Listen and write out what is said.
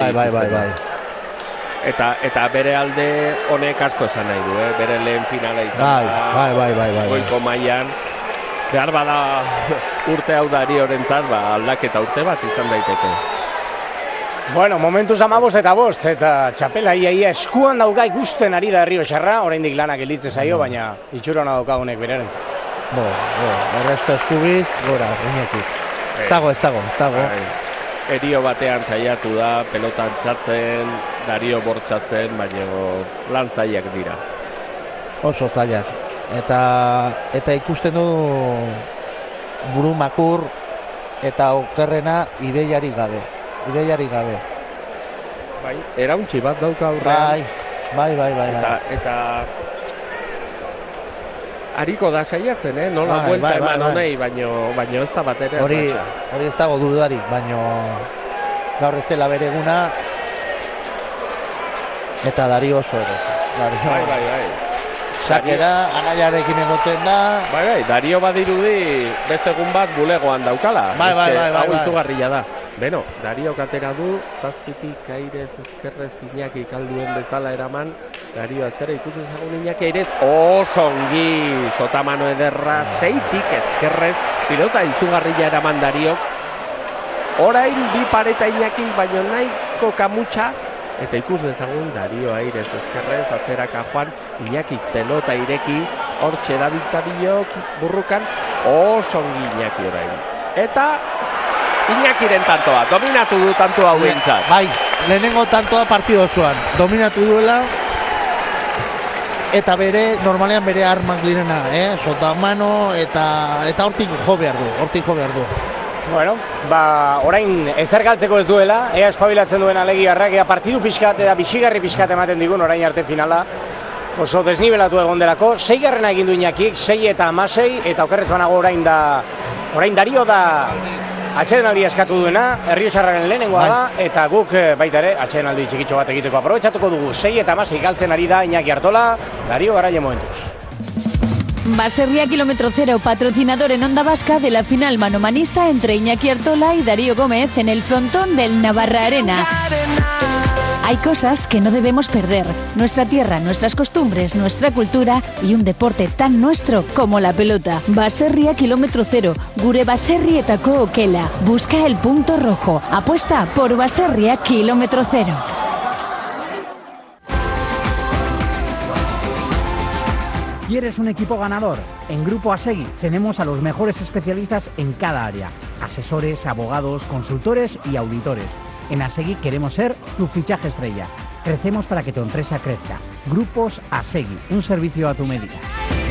Bai. Eta bere alde honek asko esan nahi du, bere lehen finala izan Bai. goiko mailan. Behar bada urte hau Dariorentzat, aldaketa urte bat izan daiteke. Bueno, momentuz 15 eta txapela ia eskuan dauka ikusten ari da Errioxarra, oraindik lanak gelditzen zaio, baina itxura ona dauka honek bererentzat. Erresto eskubiz, gora, Iñaki. Ez dago. Erio batean saiatu da, pelotan txatzen, Dario bortxatzen, baina lan zailak dira. Oso zailak. Eta ikusten du Burumakur eta okerrena ideiarik gabe. Bai, erauntzi bat dauka aurrean. Bai. Eta hariko da saiatzen, nola buelta eman honei, baino ez da bat ere. Hori ez dago dudarik, baino gaur ez dela bere eguna eta Dario oso eroso. Bai. Sakera, anaiarekin egoten da. Bai, Dario badirudi beste egun bat bulegoan daukala. Bai. Hau izugarria da. Beno, Dario katera du, zazpitik airez ezkerrez Iñaki kalduen bezala eraman. Dario atzera ikusi ezagun Iñaki airez oso ongi sotamano ederra, 6tik ezkerrez, pilota izugarria eraman Dario. Orain bi pareta Iñaki, baino nahiko kamutxa. Eta ikus dezagun Dario airez ezkerrez, atzeraka joan, Iñaki pelota ireki, hortxe dabiltza biok burrukan, oso ongi Iñaki orain. Eta Iñakiren tantoa, dominatu du tantoa hau behintzat. Bai, lehenengo tantoa partido osoan, dominatu duela, eta normalean bere armak direna, sotamano, eta hortik jo behar du. Bueno, orain ezer galtzeko ez duela, ea espabilatzen duen Alegiarrak, ea partidu pixkat, eta bixigarri pixkat ematen digun orain arte finala. Oso desnibelatu egon delako, 6garrena egin du Iñakik, 6 eta 16, eta okerrez banago orain Dario da atsedenaldi eskatu duena, Errioxarraren lehenengoa da, eta guk baita ere atsedenaldi txikitxo bat egiteko aprobetxatuko dugu. 6 eta 16 galtzen ari da Iñaki Artola, Dario Garaile momentuz. Baserria Kilómetro Cero, patrocinador en Onda Vasca de la final manomanista entre Iñaki Artola y Darío Gómez en el frontón del Navarra Arena. Hay cosas que no debemos perder. Nuestra tierra, nuestras costumbres, nuestra cultura y un deporte tan nuestro como la pelota. Baserria Kilómetro Cero, gure baserrietako okela. Busca el punto rojo. Apuesta por Baserria Kilómetro Cero. ¿Quieres un equipo ganador? En Grupo Asegui tenemos a los mejores especialistas en cada área. Asesores, abogados, consultores y auditores. En Asegui queremos ser tu fichaje estrella. Crecemos para que tu empresa crezca. Grupos Asegui, un servicio a tu medida.